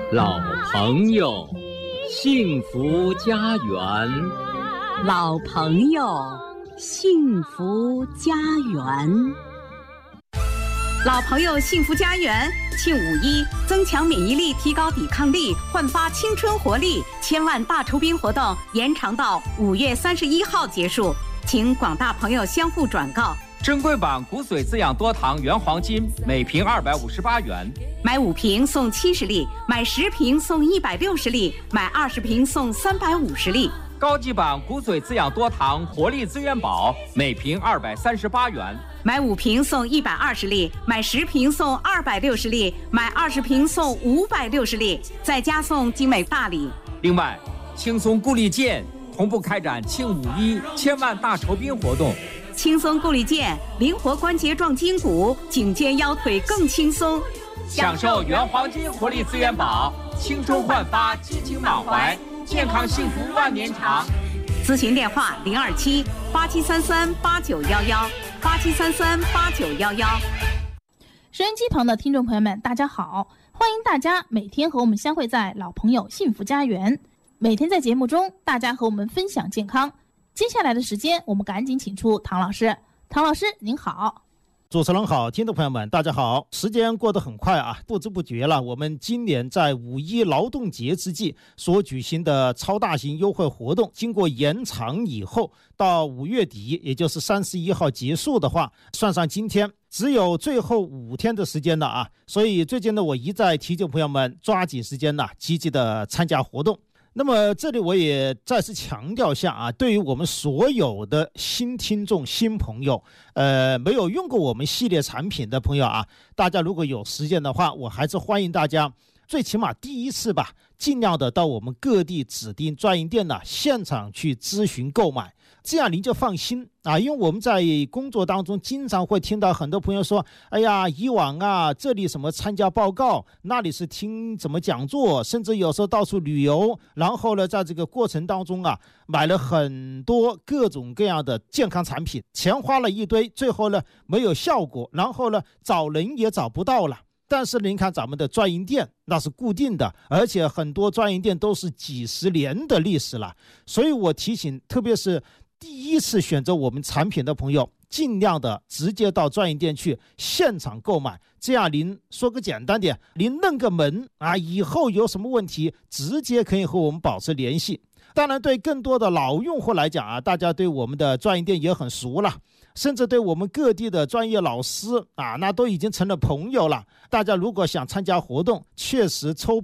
老朋友，幸福家园。 老朋友，幸福家园。老朋友幸福家园庆5·1，增强免疫力，提高抵抗力，焕发青春活力。千万大酬宾活动延长到5月31号结束，请广大朋友相互转告。 珍贵版骨髓滋养多糖原黄金每瓶258元， 买5瓶送70粒，买10瓶送160粒，买20瓶送350粒。 高级版骨髓滋养多糖活力资源宝每瓶238元， 买5瓶送120粒，买10瓶送260粒，买20瓶送560粒，再加送精美大礼。 另外，轻松固力健同步开展庆5·1千万大酬宾活动。 轻松固力健，灵活关节壮筋骨，颈肩腰腿更轻松。 享受原黄金活力资源宝，青春焕发，激情满怀，健康幸福万年长。 咨询电话：027-8733-8911，8733-8911。 收音机旁的听众朋友们，大家好，欢迎大家每天和我们相会在老朋友幸福家园。每天在节目中，大家和我们分享健康。接下来的时间，我们赶紧请出唐老师。唐老师您好。 主持人好，听众朋友们大家好。时间过得很快啊，不知不觉了，我们今年在5·1劳动节之际所举行的超大型优惠活动，经过延长以后，到5月底，也就是31号结束的话，算上今天只有最后5天的时间了啊。所以最近呢，我一再提醒朋友们抓紧时间呢，积极的参加活动。那么这里我也再次强调一下啊，对于我们所有的新听众、新朋友，没有用过我们系列产品的朋友啊，大家如果有时间的话，我还是欢迎大家，最起码第一次吧，尽量的到我们各地指定专营店呢现场去咨询购买，这样您就放心啊。因为我们在工作当中经常会听到很多朋友说，哎呀，以往啊这里什么参加报告，那里是听怎么讲座，甚至有时候到处旅游，然后呢在这个过程当中啊买了很多各种各样的健康产品，钱花了一堆，最后呢没有效果，然后呢找人也找不到了。但是您看咱们的专营店那是固定的，而且很多专营店都是几十年的历史了，所以我提醒，特别是第一次选择我们产品的朋友，尽量的直接到专营店去现场购买，这样您说个简单点，您认个门啊，以后有什么问题直接可以和我们保持联系。当然对更多的老用户来讲啊，大家对我们的专营店也很熟了，甚至对我们各地的专业老师啊，那都已经成了朋友了。大家如果想参加活动，确实抽